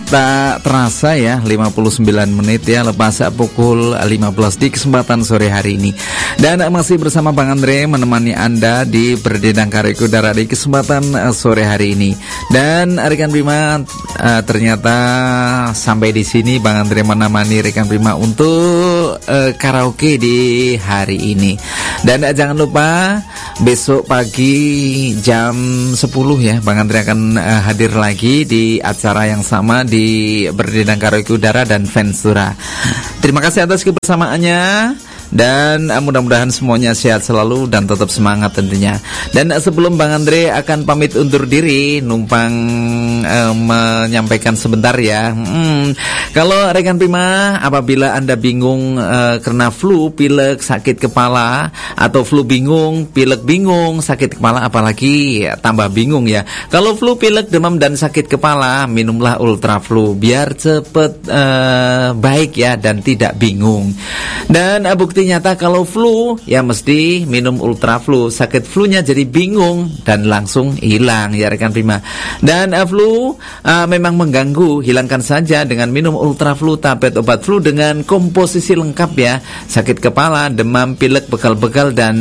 Tak terasa ya 59 menit ya lepas pukul 15 di kesempatan sore hari ini. Dan masih bersama Bang Andre menemani Anda di Berdendang Karaoke Udara di kesempatan sore hari ini. Dan rekan Prima ternyata sampai di sini Bang Andre menemani rekan Prima untuk karaoke di hari ini. Dan jangan lupa besok pagi jam 10 ya Bang Andre akan hadir lagi di acara yang sama di Berdendang Karaoke Udara dan Vensura. Terima kasih atas kebersamaannya. Dan mudah-mudahan semuanya sehat selalu dan tetap semangat tentunya. Dan sebelum Bang Andre akan pamit undur diri, numpang menyampaikan sebentar ya. Kalau rekan Prima, apabila Anda bingung karena flu, pilek, sakit kepala, atau flu bingung, pilek bingung, sakit kepala, apalagi tambah bingung ya. Kalau flu, pilek, demam dan sakit kepala, minumlah Ultra Flu biar cepet baik ya dan tidak bingung. Dan bukti nyata kalau flu ya mesti minum Ultra Flu. Sakit flu-nya jadi bingung dan langsung hilang ya rekan Prima. Dan flu memang mengganggu, hilangkan saja dengan minum Ultra Flu, tablet obat flu dengan komposisi lengkap ya. Sakit kepala, demam, pilek, bekal-bekal dan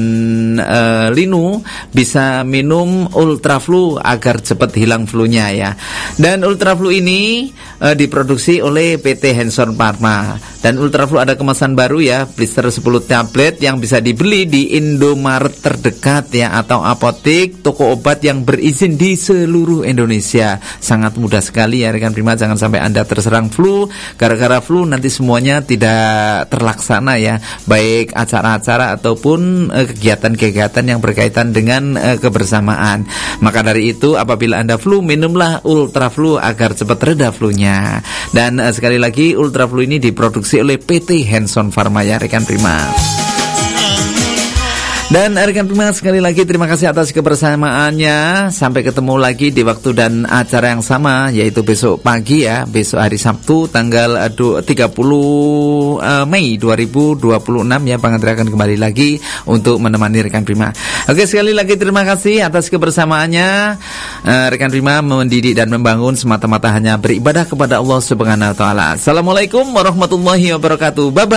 linu bisa minum Ultra Flu agar cepat hilang flu-nya ya. Dan Ultra Flu ini diproduksi oleh PT Hanson Pharma. Dan Ultra Flu ada kemasan baru ya, blister 10 tablet yang bisa dibeli di Indomaret terdekat ya, atau apotek, toko obat yang berizin di seluruh Indonesia. Sangat mudah sekali ya rekan Prima, jangan sampai Anda terserang flu. Gara-gara flu nanti semuanya tidak terlaksana ya, baik acara-acara ataupun kegiatan-kegiatan yang berkaitan dengan kebersamaan. Maka dari itu apabila Anda flu, minumlah Ultra Flu agar cepat reda flu-nya. Dan sekali lagi Ultra Flu ini diproduksi oleh PT Hanson Pharma ya rekan Prima. Dan rekan Prima sekali lagi terima kasih atas kebersamaannya. Sampai ketemu lagi di waktu dan acara yang sama, yaitu besok pagi ya, besok hari Sabtu tanggal 30 Mei 2026 ya. Bang Andre akan kembali lagi untuk menemani rekan Prima. Oke, sekali lagi terima kasih atas kebersamaannya. Rekan Prima mendidik dan membangun semata-mata hanya beribadah kepada Allah Subhanahu wa taala. Assalamualaikum warahmatullahi wabarakatuh. Bye bye.